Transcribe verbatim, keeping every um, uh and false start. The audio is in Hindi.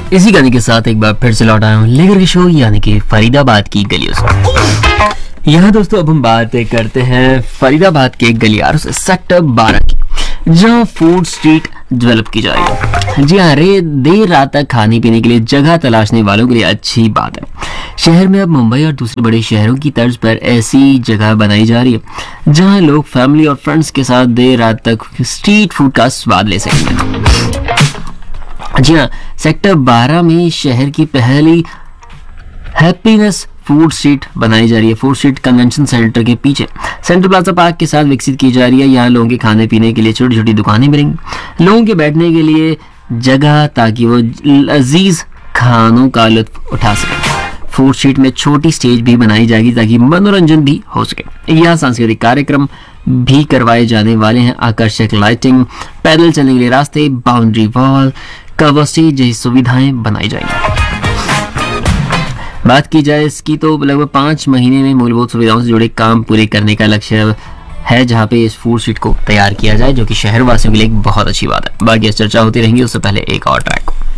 इसी गाने के साथ एक बार फिर से लौट आया हूँ लेकर के शो यानी कि फरीदाबाद की गलियों से। यहाँ दोस्तों अब हम बात करते हैं फरीदाबाद के गलियारों से, सेक्टर बारह की, जहाँ फूड स्ट्रीट डेवलप की जा रही है। जी हाँ, रे देर रात तक खाने पीने के लिए जगह तलाशने वालों के लिए अच्छी बात है। शहर में अब मुंबई और दूसरे बड़े शहरों की तर्ज पर ऐसी जगह बनाई जा रही है जहाँ लोग फैमिली और फ्रेंड्स के साथ देर रात तक स्ट्रीट फूड का स्वाद ले सकेंगे। जी हाँ, सेक्टर बारह में शहर की पहली हैप्पीनेस फूड स्ट्रीट बनाई जा रही है। फूड स्ट्रीट कन्वेंशन सेंटर के पीछे सेंट्रल प्लाजा पार्क के साथ विकसित की जा रही है। यहाँ लोगों के खाने पीने के लिए छोटी छोटी दुकानें मिलेंगी, लोगों के बैठने के लिए जगह ताकि वो लजीज खानों का लुत्फ उठा सके। फूड स्ट्रीट में छोटी स्टेज भी बनाई जाएगी ताकि मनोरंजन भी हो सके। यहाँ सांस्कृतिक कार्यक्रम भी करवाए जाने वाले हैं। आकर्षक लाइटिंग, पैदल चलने के लिए रास्ते, बाउंड्री वॉल, कवर स्टेज जैसी सुविधाएं बनाई जाएंगी। बात की जाए इसकी तो लगभग पाँच महीने में मूलभूत सुविधाओं से जुड़े काम पूरे करने का लक्ष्य है, जहां पे इस फूड स्ट्रीट को तैयार किया जाए, जो कि शहर वासियों के लिए एक बहुत अच्छी बात है। बाकी चर्चा होती रहेंगी, उससे पहले एक और ट्रैक।